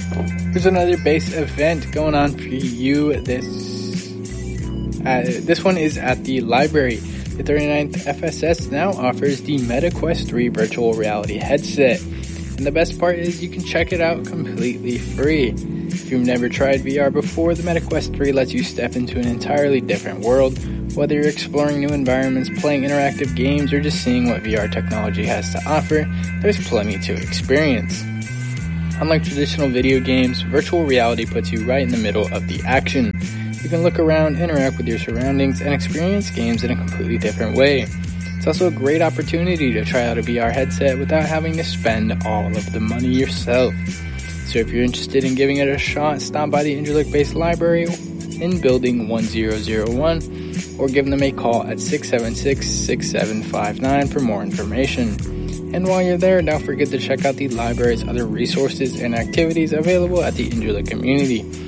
Here's another bass event going on for you. This one is at the library. The 39th FSS now offers the MetaQuest 3 virtual reality headset. And the best part is you can check it out completely free. If you've never tried VR before, the MetaQuest 3 lets you step into an entirely different world. Whether you're exploring new environments, playing interactive games, or just seeing what VR technology has to offer, there's plenty to experience. Unlike traditional video games, virtual reality puts you right in the middle of the action. You can look around, interact with your surroundings, and experience games in a completely different way. It's also a great opportunity to try out a VR headset without having to spend all of the money yourself. So if you're interested in giving it a shot, stop by the Interlock-based library in Building 1001 or give them a call at 676-6759 for more information. And while you're there, don't forget to check out the library's other resources and activities available at the Interlock community.